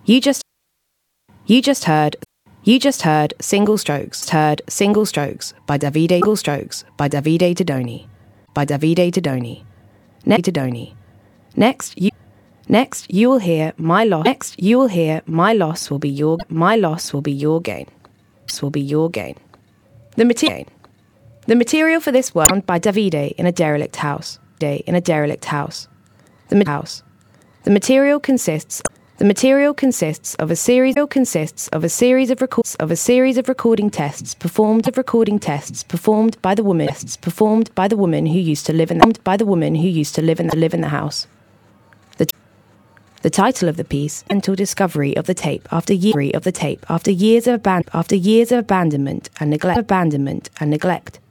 You just heard Single Strokes by Davide Tedoni. Next you will hear My Loss Will Be Your Gain. The material for this work by Davide in a derelict house. The material consists of a series of recording tests performed by the woman who used to live in the house. The title of the piece, Mental Discovery of the Tape after years of abandonment and neglect.